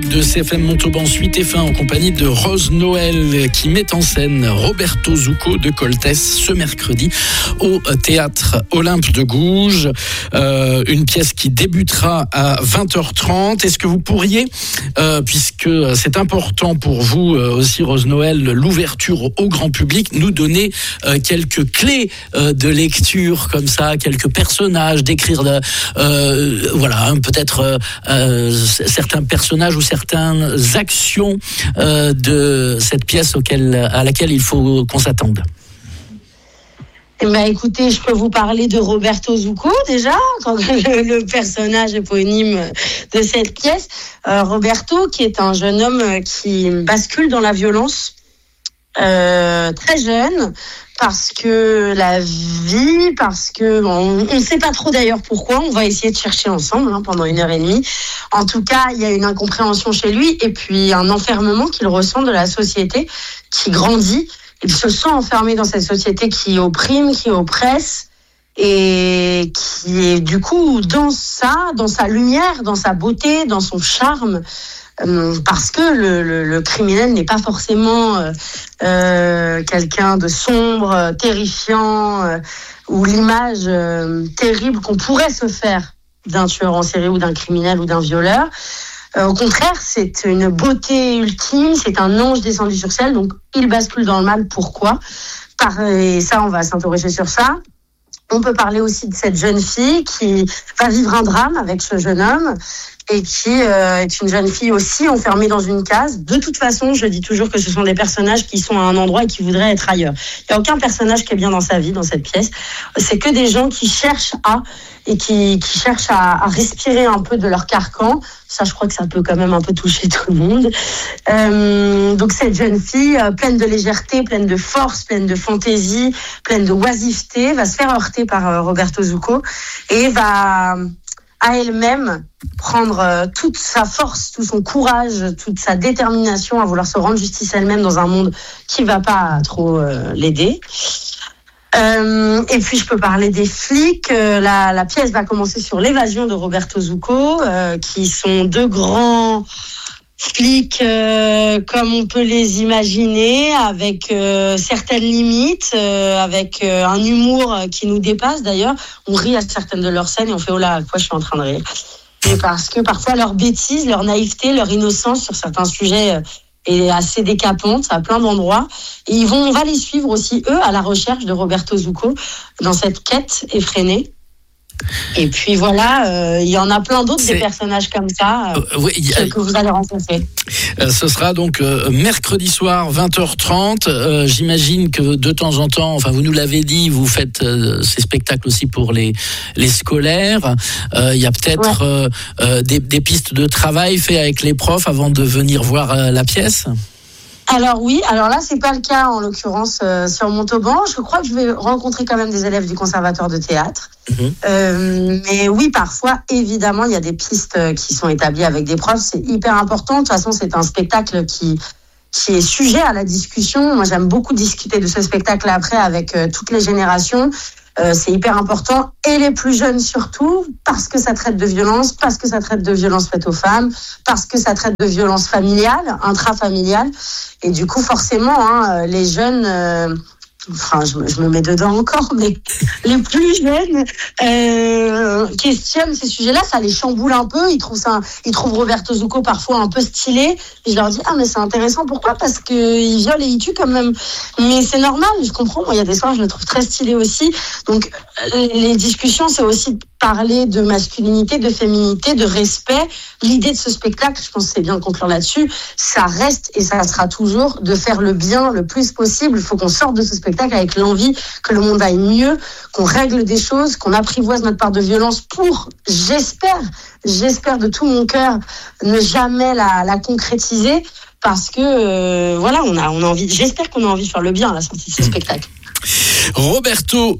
De CFM Montauban, suite et fin en compagnie de Rose Noël qui met en scène Roberto Zucco de Coltès ce mercredi au théâtre Olympe de Gouges. Une pièce qui débutera à 20h30. Est-ce que vous pourriez, puisque c'est important pour vous aussi Rose Noël, l'ouverture au grand public, nous donner quelques clés de lecture comme ça, quelques personnages, décrire peut-être certains personnages ou certaines actions de cette pièce à laquelle il faut qu'on s'attende? Écoutez, je peux vous parler de Roberto Zucco déjà, le personnage éponyme de cette pièce. Roberto, qui est un jeune homme qui bascule dans la violence très jeune, parce que on ne sait pas trop d'ailleurs pourquoi, on va essayer de chercher ensemble pendant 1h30. En tout cas, il y a une incompréhension chez lui et puis un enfermement qu'il ressent de la société qui grandit. Il se sent enfermé dans cette société qui opprime, qui oppresse et qui est du coup dans sa lumière, dans sa beauté, dans son charme. Parce que le criminel n'est pas forcément quelqu'un de sombre, terrifiant, ou l'image terrible qu'on pourrait se faire d'un tueur en série ou d'un criminel ou d'un violeur. Au contraire, c'est une beauté ultime, c'est un ange descendu sur ciel, donc il bascule dans le mal. Pourquoi ? Et ça, on va s'interroger sur ça. On peut parler aussi de cette jeune fille qui va vivre un drame avec ce jeune homme et qui est une jeune fille aussi enfermée dans une case. De toute façon, je dis toujours que ce sont des personnages qui sont à un endroit et qui voudraient être ailleurs. Il n'y a aucun personnage qui est bien dans sa vie, dans cette pièce. C'est que des gens qui cherchent qui cherchent à respirer un peu de leur carcan. Ça, je crois que ça peut quand même un peu toucher tout le monde. Donc cette jeune fille, pleine de légèreté, pleine de force, pleine de fantaisie, pleine de oisiveté, va se faire heurter par Roberto Zucco et va à elle-même prendre toute sa force, tout son courage, toute sa détermination à vouloir se rendre justice elle-même dans un monde qui va pas trop l'aider. Et puis je peux parler des flics. La pièce va commencer sur l'évasion de Roberto Zucco, qui sont deux grands flics comme on peut les imaginer, avec certaines limites, avec un humour qui nous dépasse d'ailleurs. On rit à certaines de leurs scènes et on fait « Oh là, à quoi je suis en train de rire ?» Et parce que parfois leur bêtise, leur naïveté, leur innocence sur certains sujets est assez décapante à plein d'endroits. Et on va les suivre aussi, eux, à la recherche de Roberto Zucco dans cette quête effrénée. Et puis voilà, il y en a plein d'autres, des personnages comme ça que vous allez rencontrer. Ce sera donc mercredi soir 20h30. J'imagine que de temps en temps, vous nous l'avez dit, vous faites ces spectacles aussi pour les scolaires. Il y a peut-être des pistes de travail faites avec les profs avant de venir voir la pièce. Alors oui, alors là c'est pas le cas en l'occurrence sur Montauban. Je crois que je vais rencontrer quand même des élèves du conservatoire de théâtre. Mais oui, parfois évidemment il y a des pistes qui sont établies avec des profs. C'est hyper important. De toute façon c'est un spectacle qui est sujet à la discussion. Moi j'aime beaucoup discuter de ce spectacle après avec toutes les générations. C'est hyper important, et les plus jeunes surtout, parce que ça traite de violence, parce que ça traite de violence faite aux femmes, parce que ça traite de violence familiale, intrafamiliale, et du coup forcément les jeunes, je me mets dedans encore, mais les plus jeunes questionnent ces sujets-là, ça les chamboule un peu. Ils trouvent Roberto Zucco parfois un peu stylé. Et je leur dis mais c'est intéressant. Pourquoi ? Parce que il viole et il tue quand même. Mais c'est normal, je comprends. Moi, il y a des soirs, je le trouve très stylé aussi. Donc les discussions, c'est aussi de parler de masculinité, de féminité, de respect. L'idée de ce spectacle, je pense que c'est bien de conclure là-dessus, ça reste et ça sera toujours de faire le bien le plus possible. Il faut qu'on sorte de ce spectacle avec l'envie que le monde aille mieux, qu'on règle des choses, qu'on apprivoise notre part de violence pour, j'espère de tout mon cœur, ne jamais la concrétiser, parce que on a envie, j'espère qu'on a envie de faire le bien à la sortie de ce spectacle. Roberto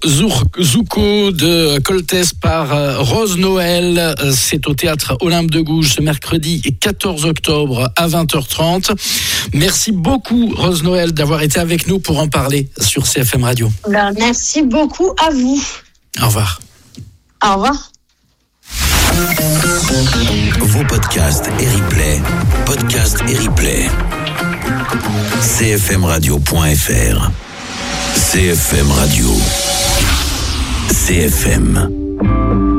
Zucco de Coltès par Rose Noël. C'est au théâtre Olympe de Gouges ce mercredi 14 octobre à 20h30. Merci beaucoup Rose Noël d'avoir été avec nous pour en parler sur CFM Radio. Merci beaucoup à vous. Au revoir. Au revoir. Vos podcasts et replays. Podcasts et replays. cfmradio.fr. CFM Radio. CFM.